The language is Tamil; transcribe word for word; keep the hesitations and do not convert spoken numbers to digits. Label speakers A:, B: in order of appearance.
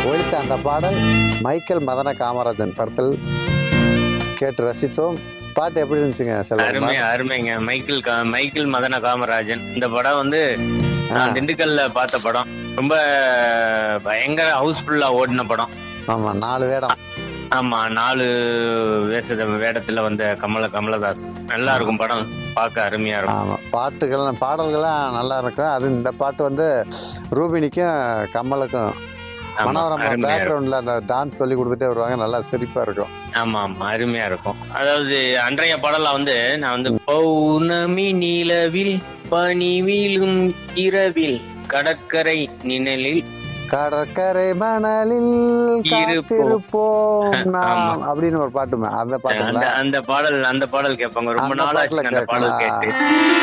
A: ஒழித்த அந்த பாடல் மைக்கேல் மதன காமராஜன் படத்தில் கேட்டு ரசித்தோம். பாட்டு எப்படி இருந்துச்சுங்க?
B: அருமை அருமைங்க. மைக்கேல் கா மைக்கேல் மதன காமராஜன். இந்த படம் வந்து நான் திண்டுக்கல்ல பார்த்த படம். ரொம்ப பயங்கர ஹவுஸ்ஃபுல்லா ஓடின படம்.
A: ஆமா, நாலு வேடம்.
B: ஆமா, நாலு வேஷ வேடத்துல வந்த கமல கமலதாஸ். நல்லா இருக்கும் படம், பார்க்க அருமையா இருக்கும்.
A: ஆமா, பாட்டுகள் பாடல்கள்லாம் நல்லா இருக்கும். அது இந்த பாட்டு வந்து ரூபினிக்கும் கமலுக்கும் மனோரமா பேக்ரவுண்ட்ல அந்த டான்ஸ் சொல்லி கொடுத்துட்டே வருவாங்க. நல்லா சிரிப்பா இருக்கும்.
B: ஆமா ஆமா, அருமையா இருக்கும். அதாவது அன்றைய பாடல வந்து நான் வந்து பௌர்ணமி நிலவில் பனி வீழும் இரவில் கடற்கரை நிழலில்
A: கடற்கரை மணலில் காத்திருப்போம் நாம் அப்படின்னு ஒரு பாட்டுமே. அந்த பாட்டு
B: அந்த பாடல் அந்த பாடல் கேட்பாங்க. ரொம்ப நாளாச்சு அந்த பாடல் கேட்டு.